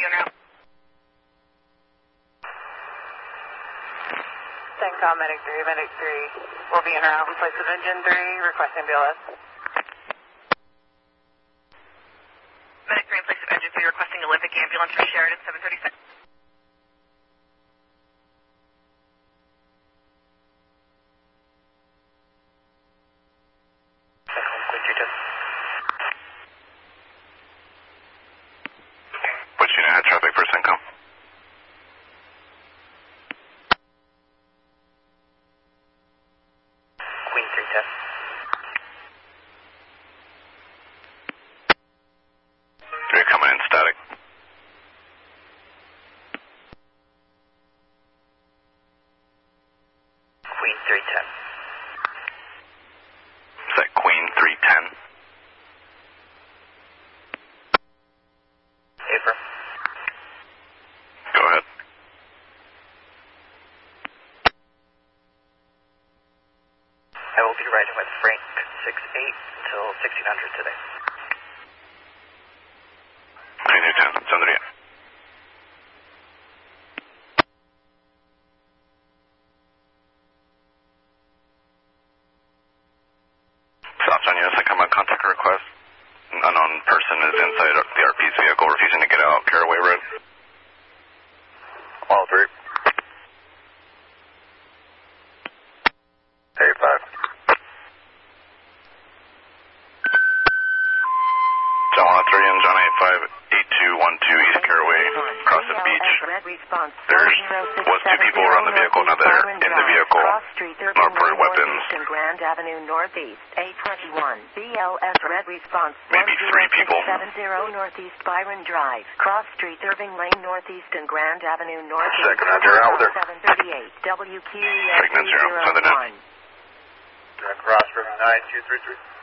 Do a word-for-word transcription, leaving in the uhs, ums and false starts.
you now. Tencom, Medic three, Medic three will be en route in place of Engine three, requesting B L S. Medic three in place of Engine three, requesting Olympic ambulance for Sheridan seven thirty-six. Which unit had traffic for Tencom? Queen three ten. You're coming in static. Queen three ten. Is that Queen three ten? April. Go ahead. I will be riding with Frank six eight until sixteen hundred today. Queen three ten, send it in. South John Units, I come on contact request. An unknown person is inside the R P's vehicle refusing to get out Caraway Road. All three. eight five. John one three and John eight five, eight two one two East Caraway, across the beach. There was two people around the vehicle, now they're in the vehicle. No reported weapons. Grand Avenue Northeast, A twenty-one, B L S Red Response. Maybe three people. seven zero Northeast Byron Drive, Cross Street, Irving Lane Northeast and Grand Avenue Northeast. Second on zero, out there. seven thirty-eight, W Q E S Second on zero, southern end. Cross River nine two three three.